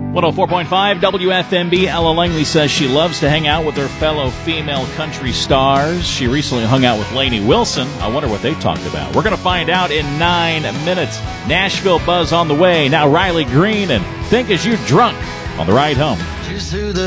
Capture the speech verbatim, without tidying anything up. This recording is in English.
one oh four point five W F M B. Ella Langley says she loves to hang out with her fellow female country stars. She recently hung out with Lainey Wilson. I wonder what they talked about. We're going to find out in nine minutes. Nashville Buzz on the way. Now Riley Green and Think As You Drunk on the ride home.